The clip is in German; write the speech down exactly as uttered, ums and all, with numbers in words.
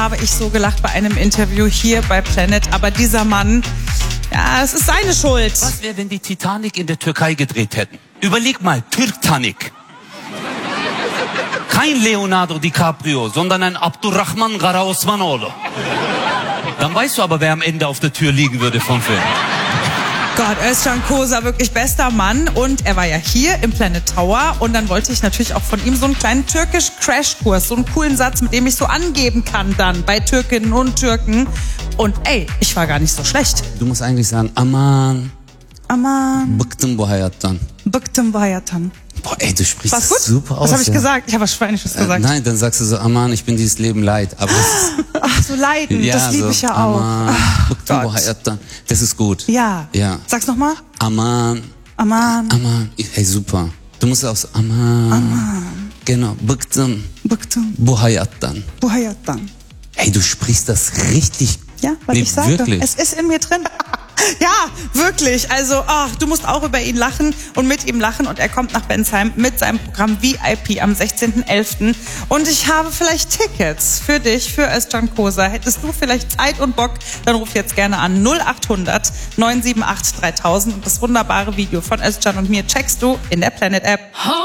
habe ich so gelacht bei einem Interview hier bei Planet. Aber dieser Mann, ja, es ist seine Schuld. Was wäre, wenn die Titanic in der Türkei gedreht hätten? Überleg mal, Türktanic. Kein Leonardo DiCaprio, sondern ein Abdurrahman Karaosmanoğlu. Dann weißt du aber, wer am Ende auf der Tür liegen würde vom Film. Gott, Özcan Kosa, wirklich bester Mann. Und er war ja hier im Planet Tower. Und dann wollte ich natürlich auch von ihm so einen kleinen türkisch-Crashkurs, so einen coolen Satz, mit dem ich so angeben kann dann bei Türkinnen und Türken. Und ey, ich war gar nicht so schlecht. Du musst eigentlich sagen, aman, Aman, bıktım bu hayattan. bıktım bu hayattan. Boah, ey, du sprichst War's gut? super aus. Was habe ich ja. gesagt? Ich habe was Schweinisches Äh, gesagt. nein, dann sagst du so, aman, ich bin dieses Leben leid. Aber das ist, Ach, so leiden, ja, das liebe so, ich ja auch. aman, Ach, bıktım bu Gott. hayattan. Das ist gut. Ja. Ja. Sag's nochmal. Aman, Aman, aman. Hey, super. Du musst auch so, aman. Aman, Genau, bıktım bıktım bu hayattan. bu hayattan. Hey, du sprichst das richtig. Ja, was Nee, ich sage. wirklich. Es ist in mir drin. Ja, wirklich. Also, ach, du musst auch über ihn lachen und mit ihm lachen. Und er kommt nach Bensheim mit seinem Programm V I P am sechzehnten elften Und ich habe vielleicht Tickets für dich, für Özcan Kosa. Hättest du vielleicht Zeit und Bock, dann ruf jetzt gerne an null acht hundert neun sieben acht dreitausend. Und das wunderbare Video von Özcan und mir checkst du in der Planet App.